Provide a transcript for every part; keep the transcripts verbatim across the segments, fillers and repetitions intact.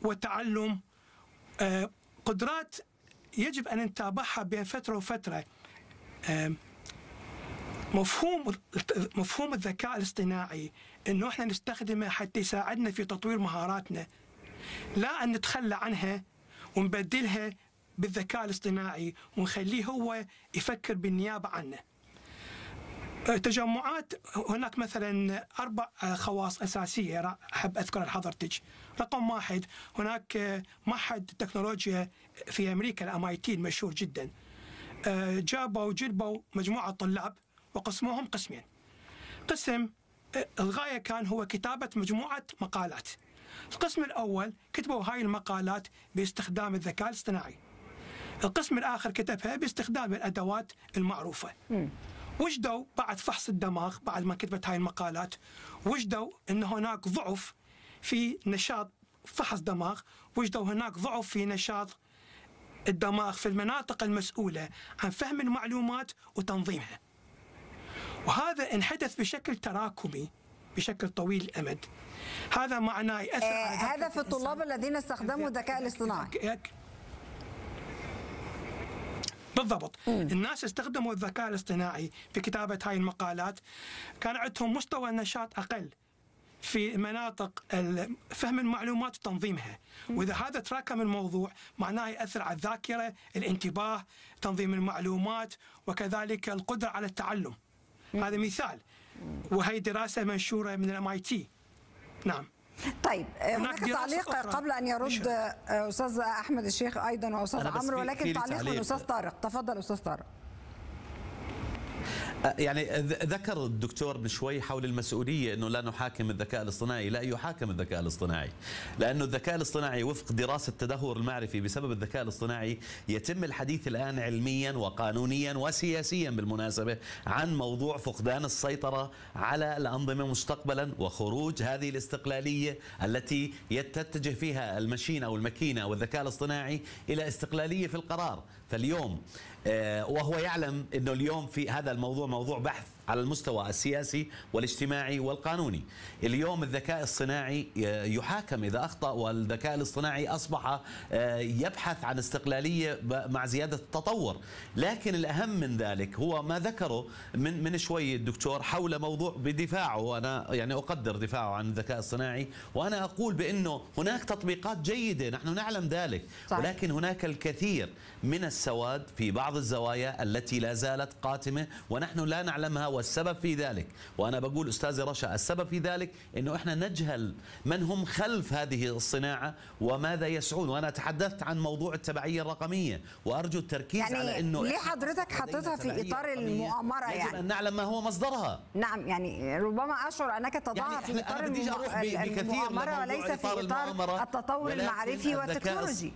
والتعلم، آه، قدرات يجب أن نتابعها بين فترة وفترة. آه، مفهوم مفهوم الذكاء الاصطناعي إنه إحنا نستخدمه حتى يساعدنا في تطوير مهاراتنا، لا أن نتخلى عنها ونبدلها بالذكاء الاصطناعي ونخليه هو يفكر بالنيابة عنا. تجمعات، هناك مثلا أربع خواص أساسية أحب أذكر لحضرتك. رقم واحد، هناك معهد تكنولوجيا في أمريكا الام اي تي المشهور جدا، جابوا جلبوا مجموعة طلاب وقسموهم قسمين. قسم الغاية كان هو كتابة مجموعة مقالات. القسم الأول كتبوا هاي المقالات باستخدام الذكاء الاصطناعي. القسم الآخر كتبها باستخدام الأدوات المعروفة. م. وجدوا بعد فحص الدماغ بعد ما كتبت هاي المقالات، وجدوا أن هناك ضعف في نشاط فحص دماغ، وجدوا هناك ضعف في نشاط الدماغ في المناطق المسؤولة عن فهم المعلومات وتنظيمها. وهذا انحدث بشكل تراكمي بشكل طويل الأمد. هذا معناه يأثر آه هذا في الطلاب الذين استخدموا الذكاء الاصطناعي. بالضبط. م. الناس استخدموا الذكاء الاصطناعي في كتابة هاي المقالات، كان عندهم مستوى النشاط أقل في مناطق فهم المعلومات وتنظيمها. م. وإذا هذا تراكم الموضوع معناه يأثر على الذاكرة، الانتباه، تنظيم المعلومات، وكذلك القدرة على التعلم. م. هذا مثال، وهي دراسة منشورة من الام اي تي. نعم. طيب، هناك تعليق قبل ان يرد استاذ احمد الشيخ ايضا واستاذ عمرو، ولكن تعليق من الاستاذ طارق. تفضل استاذ طارق. يعني ذكر الدكتور من شوي حول المسؤولية أنه لا نحاكم الذكاء الاصطناعي. لا يحاكم الذكاء الاصطناعي، لأنه الذكاء الاصطناعي وفق دراسة التدهور المعرفي بسبب الذكاء الاصطناعي يتم الحديث الآن علميا وقانونيا وسياسيا بالمناسبة عن موضوع فقدان السيطرة على الأنظمة مستقبلا، وخروج هذه الاستقلالية التي تتجه فيها المشين أو الماكينة أو الذكاء الاصطناعي إلى استقلالية في القرار. فاليوم وهو يعلم أنه اليوم في هذا الموضوع موضوع بحث على المستوى السياسي والاجتماعي والقانوني. اليوم الذكاء الصناعي يحاكم إذا أخطأ، والذكاء الاصطناعي أصبح يبحث عن استقلالية مع زيادة التطور. لكن الأهم من ذلك هو ما ذكره من من شوي الدكتور حول موضوع بدفاعه، وأنا يعني أقدر دفاعه عن الذكاء الصناعي، وأنا أقول بأنه هناك تطبيقات جيدة، نحن نعلم ذلك، صحيح. ولكن هناك الكثير من السواد في بعض الزوايا التي لا زالت قاتمة ونحن لا نعلمها، والسبب في ذلك، وأنا بقول أستاذ رشا، السبب في ذلك أنه إحنا نجهل من هم خلف هذه الصناعة وماذا يسعون. وأنا تحدثت عن موضوع التبعية الرقمية، وأرجو التركيز يعني على أنه ليه حضرتك حطيتها في إطار المؤامرة؟ يجب يعني أن نعلم ما هو مصدرها. نعم، يعني ربما أشعر أنك تضعها يعني في إطار المؤامرة وليس في إطار التطور المعرفي والتكنولوجي.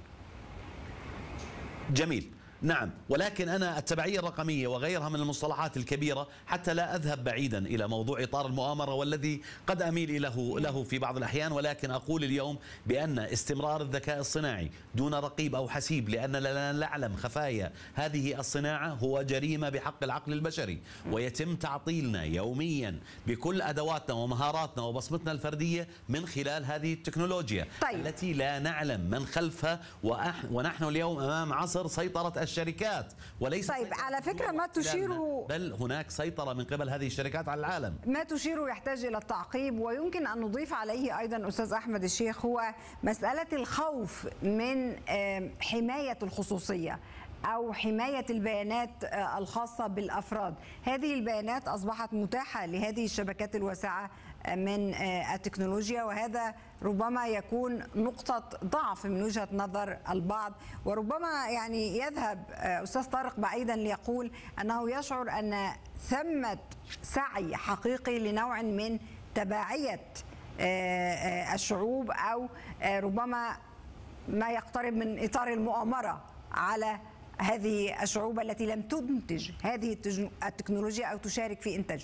جميل، نعم، ولكن أنا التبعية الرقمية وغيرها من المصطلحات الكبيرة حتى لا أذهب بعيدا إلى موضوع إطار المؤامرة والذي قد أميل له له في بعض الأحيان، ولكن أقول اليوم بأن استمرار الذكاء الصناعي دون رقيب أو حسيب، لأن لا نعلم خفايا هذه الصناعة، هو جريمة بحق العقل البشري، ويتم تعطيلنا يوميا بكل أدواتنا ومهاراتنا وبصمتنا الفردية من خلال هذه التكنولوجيا. طيب. التي لا نعلم من خلفها، ونحن اليوم أمام عصر سيطرة الشركات وليس. طيب، على فكرة ما تشيره، بل هناك سيطرة من قبل هذه الشركات على العالم. ما تشيره يحتاج إلى التعقيب، ويمكن أن نضيف عليه أيضا أستاذ أحمد الشيخ، هو مسألة الخوف من حماية الخصوصية أو حماية البيانات الخاصة بالأفراد. هذه البيانات أصبحت متاحة لهذه الشبكات الواسعة من التكنولوجيا، وهذا ربما يكون نقطة ضعف من وجهة نظر البعض، وربما يعني يذهب أستاذ طارق بعيدا ليقول أنه يشعر أن ثمة سعي حقيقي لنوع من تبعية الشعوب، أو ربما ما يقترب من إطار المؤامرة على هذه الشعوب التي لم تنتج هذه التكنولوجيا أو تشارك في إنتاجها.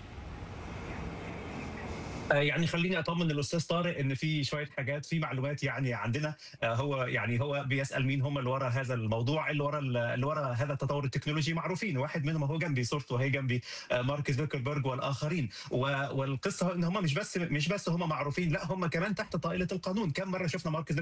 يعني خليني اطمن الاستاذ طارق ان في شويه حاجات، في معلومات يعني عندنا. هو يعني هو بيسال مين هم اللي ورا هذا الموضوع، اللي ورا اللي ورا هذا التطور التكنولوجي معروفين، واحد منهم هو جنبي صورته وهي جنبي، مارك زوكربيرج والاخرين. والقصه ان هم مش بس مش بس هم معروفين، لا هم كمان تحت طائله القانون. كم مره شفنا مارك